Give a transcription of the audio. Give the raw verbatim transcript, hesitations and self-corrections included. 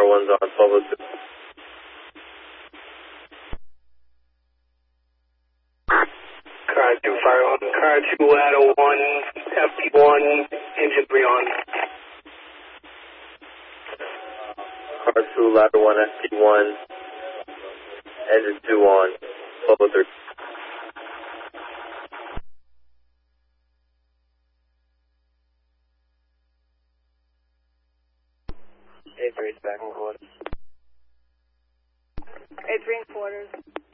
one's on twelve oh two. Car two, fire on. Car two, ladder one, F P one, engine three on. Car two, ladder one, F P one, engine two on, twelve oh three. A three, back and quarters. A three and quarters.